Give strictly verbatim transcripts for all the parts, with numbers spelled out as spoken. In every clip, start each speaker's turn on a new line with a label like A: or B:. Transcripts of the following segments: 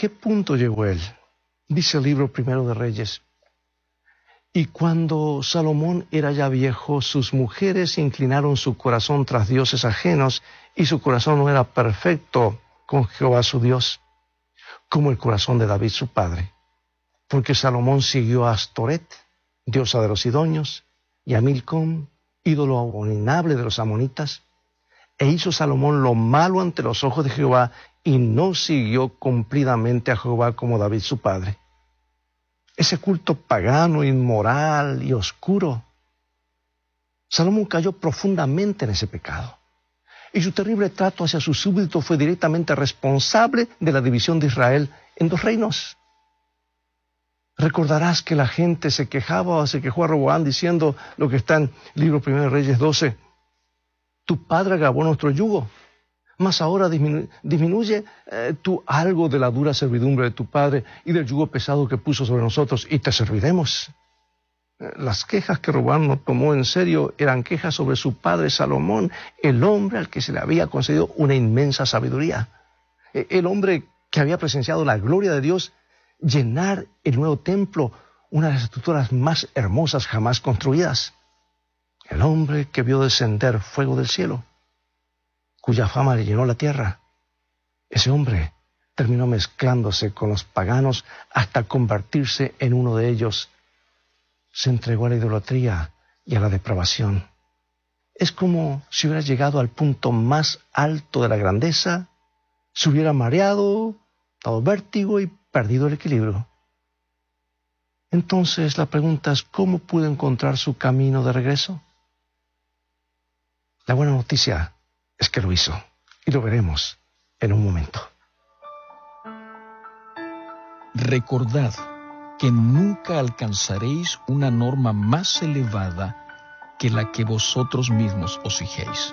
A: qué punto llegó él? Dice el libro Primero de Reyes: y cuando Salomón era ya viejo, sus mujeres inclinaron su corazón tras dioses ajenos, y su corazón no era perfecto con Jehová su Dios, como el corazón de David su padre. Porque Salomón siguió a Astoret, diosa de los sidonios, y a Milcom, ídolo abominable de los amonitas. E hizo Salomón lo malo ante los ojos de Jehová, y no siguió cumplidamente a Jehová como David su padre. Ese culto pagano, inmoral y oscuro. Salomón cayó profundamente en ese pecado. Y su terrible trato hacia sus súbditos fue directamente responsable de la división de Israel en dos reinos. Recordarás que la gente se quejaba o se quejó a Roboam diciendo lo que está en el libro Primero de Reyes doce. Tu padre agravó nuestro yugo, mas ahora disminu disminuye eh, tú algo de la dura servidumbre de tu padre y del yugo pesado que puso sobre nosotros, y te serviremos. Eh, las quejas que Roboam no tomó en serio eran quejas sobre su padre Salomón, el hombre al que se le había concedido una inmensa sabiduría. Eh, el hombre que había presenciado la gloria de Dios llenar el nuevo templo, una de las estructuras más hermosas jamás construidas. El hombre que vio descender fuego del cielo, cuya fama le llenó la tierra. Ese hombre terminó mezclándose con los paganos hasta convertirse en uno de ellos. Se entregó a la idolatría y a la depravación. Es como si hubiera llegado al punto más alto de la grandeza, se hubiera mareado, dado vértigo y perdido el equilibrio. Entonces la pregunta es, ¿cómo pudo encontrar su camino de regreso? La buena noticia es que lo hizo, y lo veremos en un momento.
B: Recordad que nunca alcanzaréis una norma más elevada que la que vosotros mismos os fijéis.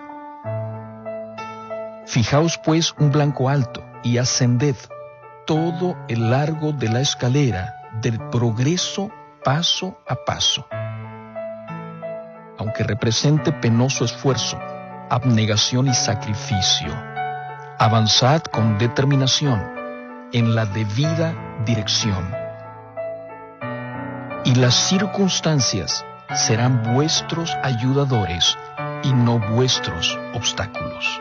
B: Fijaos pues un blanco alto y ascended todo el largo de la escalera del progreso paso a paso. Aunque represente penoso esfuerzo, abnegación y sacrificio, avanzad con determinación en la debida dirección. Y las circunstancias serán vuestros ayudadores y no vuestros obstáculos.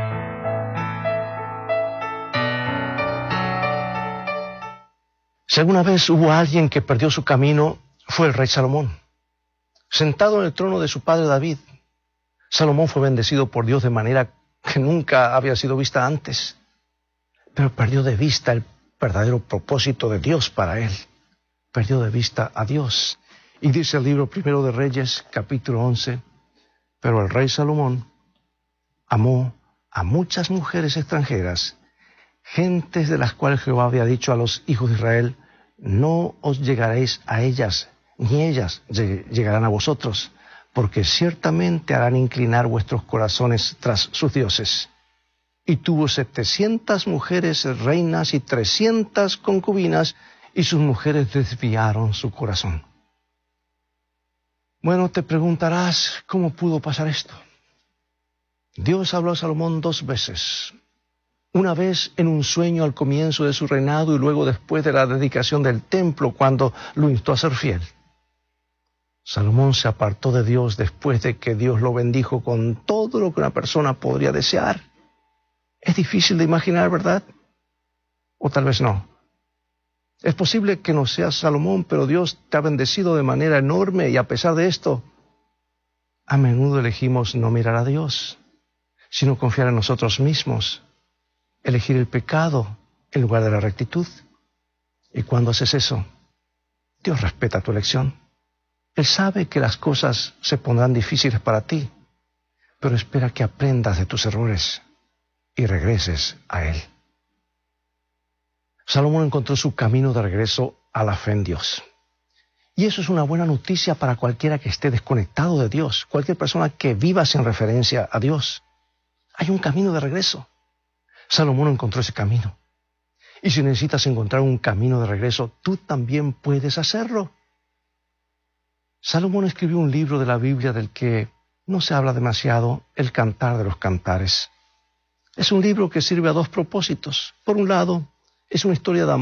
A: Si alguna vez hubo alguien que perdió su camino, fue el rey Salomón. Sentado en el trono de su padre David, Salomón fue bendecido por Dios de manera que nunca había sido vista antes. Pero perdió de vista el verdadero propósito de Dios para él. Perdió de vista a Dios. Y dice el libro Primero de Reyes, capítulo once, pero el rey Salomón amó a muchas mujeres extranjeras, gentes de las cuales Jehová había dicho a los hijos de Israel, no os llegaréis a ellas, ni ellas llegarán a vosotros, porque ciertamente harán inclinar vuestros corazones tras sus dioses. Y tuvo setecientas mujeres reinas y trescientas concubinas, y sus mujeres desviaron su corazón. Bueno, te preguntarás, ¿cómo pudo pasar esto? Dios habló a Salomón dos veces. Una vez en un sueño al comienzo de su reinado y luego después de la dedicación del templo, cuando lo instó a ser fiel. Salomón se apartó de Dios después de que Dios lo bendijo con todo lo que una persona podría desear. Es difícil de imaginar, ¿verdad? O tal vez no. Es posible que no seas Salomón, pero Dios te ha bendecido de manera enorme y a pesar de esto, a menudo elegimos no mirar a Dios, sino confiar en nosotros mismos, elegir el pecado en lugar de la rectitud. Y cuando haces eso, Dios respeta tu elección. Él sabe que las cosas se pondrán difíciles para ti, pero espera que aprendas de tus errores y regreses a Él. Salomón encontró su camino de regreso a la fe en Dios. Y eso es una buena noticia para cualquiera que esté desconectado de Dios, cualquier persona que viva sin referencia a Dios. Hay un camino de regreso. Salomón encontró ese camino. Y si necesitas encontrar un camino de regreso, tú también puedes hacerlo. Salomón escribió un libro de la Biblia del que no se habla demasiado, el Cantar de los Cantares. Es un libro que sirve a dos propósitos. Por un lado, es una historia de amor